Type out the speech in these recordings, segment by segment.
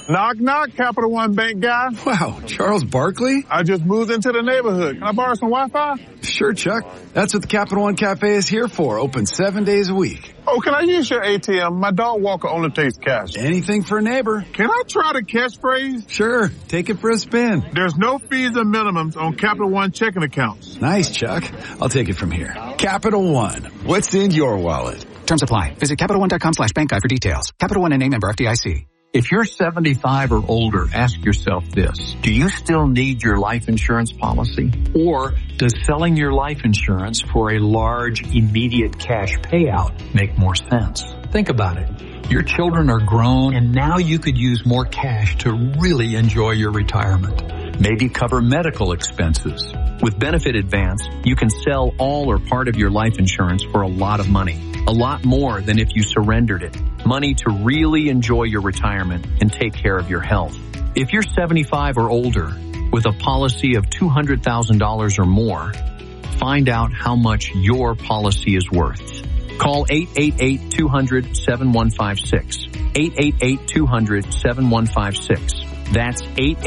Knock, knock, Capital One Bank guy. Wow, Charles Barkley? I just moved into the neighborhood. Can I borrow some Wi-Fi? Sure, Chuck. That's what the Capital One Cafe is here for. Open 7 days a week. Oh, can I use your ATM? My dog walker only takes cash. Anything for a neighbor. Can I try the catchphrase? Sure. Take it for a spin. There's no fees or minimums on Capital One checking accounts. Nice, Chuck. I'll take it from here. Capital One. What's in your wallet? Terms apply. Visit CapitalOne.com/bank guide for details. Capital One and name member FDIC. If you're 75 or older, ask yourself this. Do you still need your life insurance policy? Or does selling your life insurance for a large, immediate cash payout make more sense? Think about it. Your children are grown, and now you could use more cash to really enjoy your retirement. Maybe cover medical expenses. With Benefit Advance, you can sell all or part of your life insurance for a lot of money. A lot more than if you surrendered it. Money to really enjoy your retirement and take care of your health. If you're 75 or older with a policy of $200,000 or more, find out how much your policy is worth. Call 888-200-7156. 888-200-7156. That's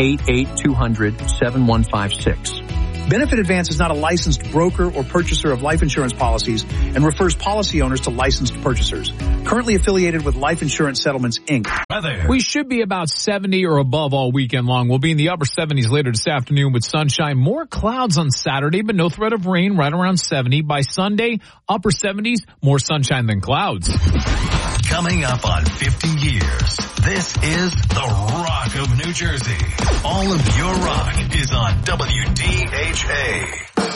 888-200-7156. Benefit Advance is not a licensed broker or purchaser of life insurance policies and refers policy owners to licensed purchasers. Currently affiliated with Life Insurance Settlements, Inc. We should be about 70 or above all weekend long. We'll be in the upper 70s later this afternoon with sunshine. More clouds on Saturday, but no threat of rain, right around 70. By Sunday, upper 70s, more sunshine than clouds. Coming up on 50 years, this is the Rock of New Jersey. All of your rock is on WDHA.